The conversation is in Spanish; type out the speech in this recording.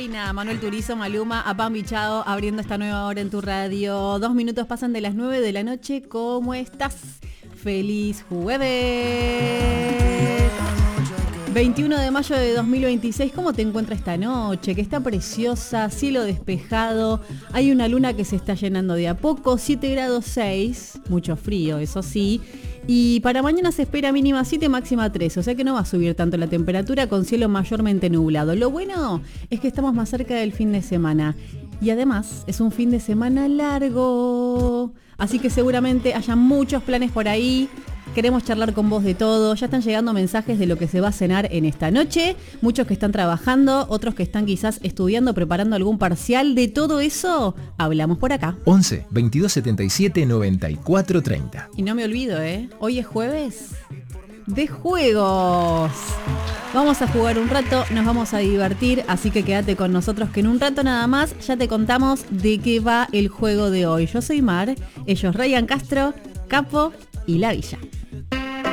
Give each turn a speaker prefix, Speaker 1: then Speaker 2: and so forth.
Speaker 1: Argentina. Manuel Turizo, Maluma, Apam Bichado, abriendo esta nueva hora en tu radio. 2 minutos pasan de las 9 de la noche. ¿Cómo estás? ¡Feliz jueves! 21 de mayo de 2026. ¿Cómo te encuentras esta noche? Que está preciosa, cielo despejado. Hay una luna que se está llenando de a poco. 7 grados 6. Mucho frío, eso sí. Y para mañana se espera mínima 7, máxima 3, o sea que no va a subir tanto la temperatura con cielo mayormente nublado. Lo bueno es que estamos más cerca del fin de semana y además es un fin de semana largo, así que seguramente haya muchos planes por ahí. Queremos charlar con vos de todo. Ya están llegando mensajes de lo que se va a cenar en esta noche. Muchos que están trabajando, otros que están quizás estudiando, preparando algún parcial. De todo eso hablamos por acá.
Speaker 2: 11 22 77 94 30.
Speaker 1: Y no me olvido, hoy es jueves de juegos. Vamos a jugar un rato, nos vamos a divertir, así que quédate con nosotros que en un rato nada más ya te contamos de qué va el juego de hoy. Yo soy Mar, ellos Ryan Castro, Capo y La Villa.